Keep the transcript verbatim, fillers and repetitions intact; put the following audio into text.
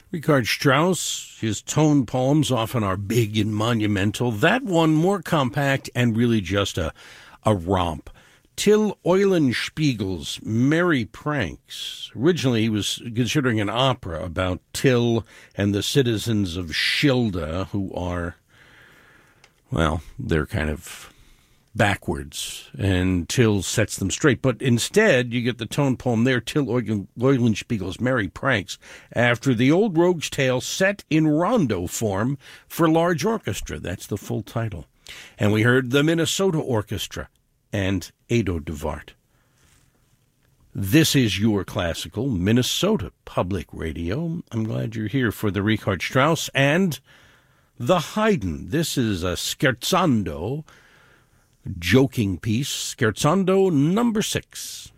Richard Strauss, his tone poems often are big and monumental. That one more compact and really just a, a romp. Till Eulenspiegel's Merry Pranks. Originally, he was considering an opera about Till and the citizens of Schilda, who are, well, they're kind of backwards, and Till sets them straight. But instead, you get the tone poem there, Till Eulenspiegel's Merry Pranks, after the old rogue's tale set in rondo form for large orchestra. That's the full title. And we heard the Minnesota Orchestra and Edo Devart. This is your classical Minnesota Public Radio. I'm glad you're here for the Richard Strauss and the Haydn. This is a scherzando, joking piece, scherzando number six.